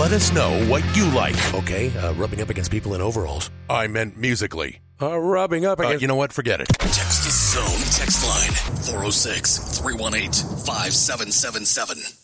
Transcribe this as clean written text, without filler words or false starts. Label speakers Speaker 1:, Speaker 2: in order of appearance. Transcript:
Speaker 1: Let us know what you like. Okay, rubbing up against people in overalls. I meant musically. Rubbing up against... you know what? Forget it.
Speaker 2: Text the Zone text line 406-318-5777.